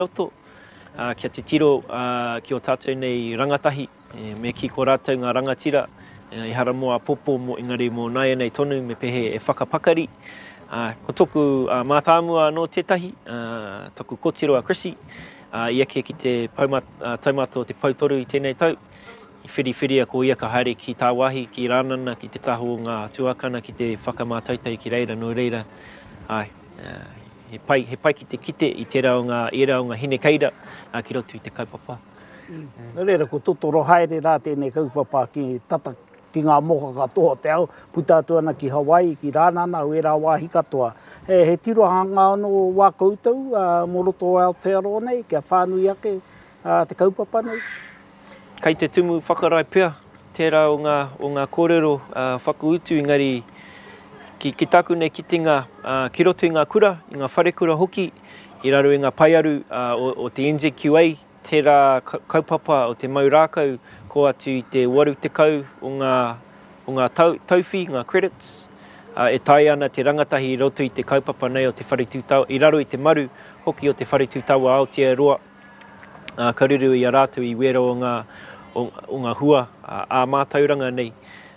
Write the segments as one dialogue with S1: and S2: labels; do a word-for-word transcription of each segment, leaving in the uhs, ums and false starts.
S1: roto. Uh, kia te tiro uh, ki o tātou nei rangatahi, e, me ki ko rātou ngā rangatira, e, i hara moa popo mo engari mō nāia nei tonu me pehe e whakapakari. Uh, ko toku uh, mātāmua no tētahi, uh, toku kōtiro a Chrissy, uh, i eke ki te pauma, uh, taumata o te pautoru i tēnei tau. I whiri whiri a ko ia ka haere ki tā wahi, ki rānana, ki te taho o ngā tuakana, ki te whakamātautau ki reira no reira. Ai, uh, He pai, he pai ki te kite i te rao ngā era o ngā hine keira uh, ki roto i te kaupapa.
S2: Mm. Mm. Reira, ko totoro haere rā tēnei kaupapa ki tata ki ngā moka katoa te au, putatu ana ki Hawaii, ki Rānana, o era wāhi katoa. He, he tirohanga anō wā koutou, uh, mo roto o Aotearoa nei, kia whānui ake uh, te kaupapa nei.
S1: Kei te tumu whakarai pia, te rao o ngā, o ngā kōrero uh, whakautu ingari Ki, ki taku nei kitenga, uh, ki roto i ngā kura, i ngā whare kura hoki, i raro i ngā paiaru uh, o, o te N Z Q A, tērā kaupapa o te maurākau, ko atu i te waru te kau o ngā, o ngā tau, tauwhi, ngā credits. Uh, e tai ana te rangatahi i roto i te kaupapa nei o te whare tūtau, i raro i te maru hoki o te whare tūtau a Aotearoa. Uh, karuru i a rātou i wera o ngā, o, o ngā hua uh, a mātauranga nei.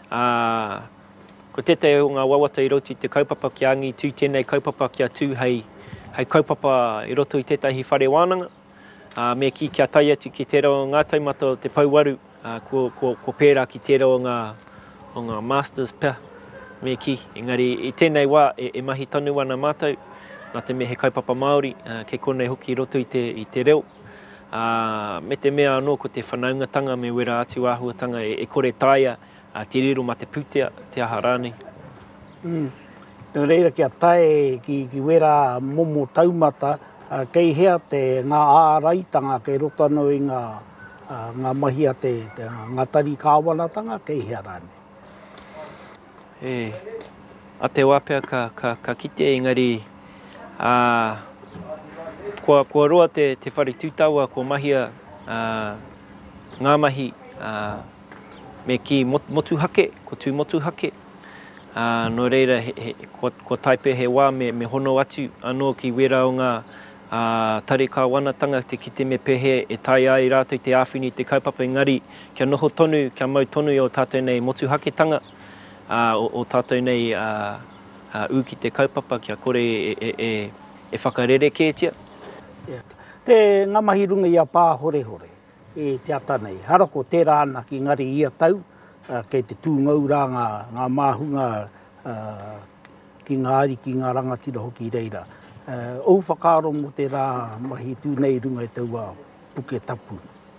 S1: Uh, Ko tētai o ngā wawata i roto i te kaupapa ki angi tū tēnei kaupapa kia tū hei, hei kaupapa i roto i tētahi whare wānanga. Uh, me ki kia tai atu ki tērā o ngā taumata o te pauwaru, uh, ko, ko, ko pērā ki tērā o ngā, o ngā masters pia. Me ki, engari i tēnei wā e, e mahi tonu ana mātou, nā te me he kaupapa Māori, uh, kei konei hoki i roto i te, i te reo. Uh, me te mea anō ko te whanaungatanga me wera atu āhuatanga e, e kore taia, a te riro ma te pūtea, te aha rānei.
S2: Mm. Nō reira kia tae ki, ki wera momo taumata, uh, kei hea te ngā āraitanga kei roto anō i ngā, uh, ngā mahi a te, te ngā tari kāwanatanga, kei hea rānei.
S1: E, a te wāpea ka, ka, ka kite engari, uh, kua, kua roa te, te whare tūtaua, kua mahia uh, ngā mahi, uh, me ki motu hake, ko tū motu hake. Uh, no reira, he, he, ko, ko taipe he wā me, me hono atu anō ki wera o ngā uh, tare kāwanatanga te kite me pehe e tai ai rātou te āwhini te kaupapa engari kia noho tonu, kia mau tonu o tātou nei motu hake tanga, uh, o, o tātou nei uh, uh, u ki te kaupapa kia kore e, e, e, e whakarere kētia.
S2: Yeah. Te ngā mahi runga i a pā hore hore. E te ata nei. Hara ko tērā ana ki ngari ia tau, uh, kei te tūngau rā ngā, ngā māhunga uh, ki ngā ari ki ngā rangatira hoki reira. Uh, ou whakaaro mo te rā mahi tū nei runga e taua puke tapu.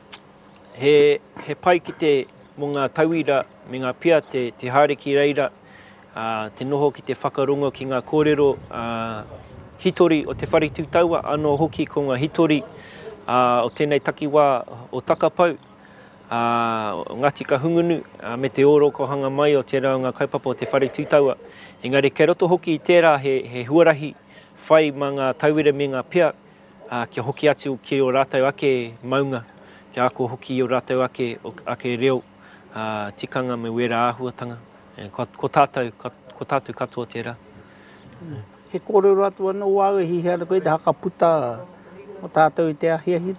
S1: He, he pai ki te mo ngā tauira me ngā pia te, te haere ki reira, uh, te noho ki te whakarongo ki ngā kōrero, uh, hitori o te whare tūtaua, anō hoki ko ngā hitori, Uh, o tēnei takiwā o takapau, uh, Ngāti ka hungunu, uh, me te oro ko hanga mai o tērā o ngā kaupapa o te whare tūtaua. Engari, kei roto hoki i tērā he, he huarahi whai mā ngā tauira me ngā pia, uh, kia hoki atu ki o rātou ake maunga, kia ako hoki o rātou ake, o, ake reo, uh, tikanga me wera āhuatanga. E, ko, ko tātou, ko, ko tātou katoa tērā.
S2: Mm. He kōrero atu anō wāga hi hea koe te hakaputa o tātou i te ahia hide.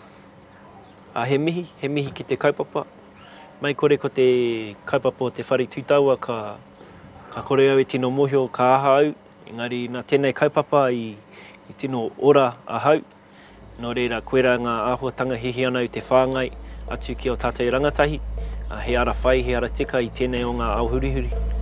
S1: Uh, he mihi, he mihi ki te kaupapa. Mai kore ko te kaupapa o te whare tūtaua ka, ka kore au e tino mohio ka aha au. Engari, nā tēnei kaupapa i, i tino ora ahau. Nō reira, koera ngā āhuatanga hihi ana i te whāngai atu ki o tātou rangatahi. Uh, he ara whai, he ara tika i tēnei o ngā auhurihuri.